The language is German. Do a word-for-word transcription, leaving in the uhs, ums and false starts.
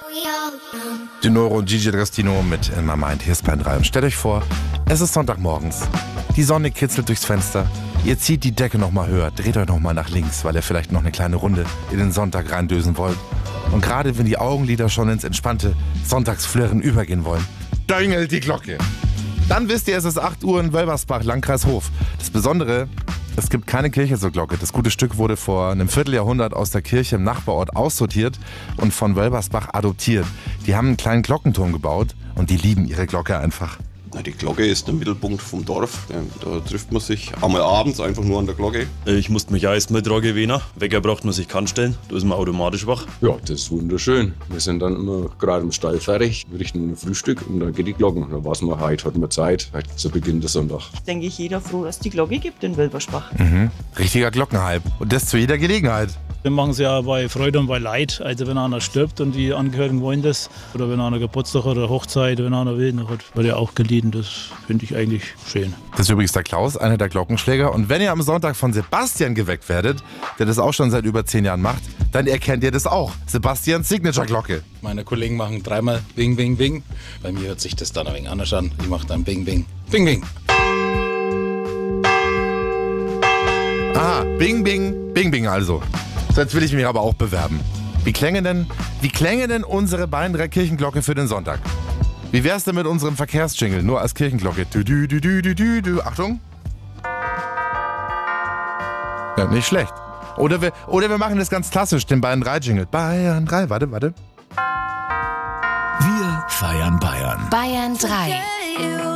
Die Neuro und Gigi D'Agostino mit In My Mind. Hier ist Bayern drei. Und stellt euch vor, es ist Sonntagmorgens. Die Sonne kitzelt durchs Fenster. Ihr zieht die Decke noch mal höher, dreht euch noch mal nach links, weil ihr vielleicht noch eine kleine Runde in den Sonntag reindösen wollt. Und gerade wenn die Augenlider schon ins entspannte Sonntagsflirren übergehen wollen, döngelt die Glocke. Dann wisst ihr, es ist acht Uhr in Wölbersbach, Landkreis Hof. Das Besondere, es gibt keine Kirche zur Glocke. Das gute Stück wurde vor einem Vierteljahrhundert aus der Kirche im Nachbarort aussortiert und von Wölbersbach adoptiert. Die haben einen kleinen Glockenturm gebaut und die lieben ihre Glocke einfach. Na, die Glocke ist der Mittelpunkt vom Dorf. Da trifft man sich einmal abends einfach nur an der Glocke. Ich musste mich ja erstmal dran gewöhnen. Wecker braucht man sich keinen stellen, da ist man automatisch wach. Ja, das ist wunderschön. Wir sind dann immer gerade im Stall fertig, wir richten ein Frühstück und dann geht die Glocken. Da weiß man, heute hat man Zeit, heute zu Beginn des Sonntags. Denke ich, jeder froh, dass es die Glocke gibt in Wölbersbach. Mhm. Richtiger Glockenhype. Und das zu jeder Gelegenheit. Wir machen es ja bei Freude und bei Leid. Also wenn einer stirbt und die Angehörigen wollen das, oder wenn einer Geburtstag oder Hochzeit, wenn einer will, dann wird ja auch geliehen. Das finde ich eigentlich schön. Das ist übrigens der Klaus, einer der Glockenschläger. Und wenn ihr am Sonntag von Sebastian geweckt werdet, der das auch schon seit über zehn Jahren macht, dann erkennt ihr das auch. Sebastians Signature-Glocke. Meine Kollegen machen dreimal Bing, Bing, Bing. Bei mir hört sich das dann ein wenig anders an. Ich mache dann Bing, Bing, Bing, Bing. Aha, Bing, Bing, Bing, Bing also. So, jetzt will ich mich aber auch bewerben. Wie klänge denn, wie klänge denn unsere Bayern drei Kirchenglocke für den Sonntag? Wie wär's denn mit unserem Verkehrsjingle, nur als Kirchenglocke? Du, du, du, du, du, du, du. Achtung. Ja, nicht schlecht. Oder wir, oder wir machen das ganz klassisch, den Bayern drei Jingle. Bayern drei, warte, warte. Wir feiern Bayern. Bayern drei.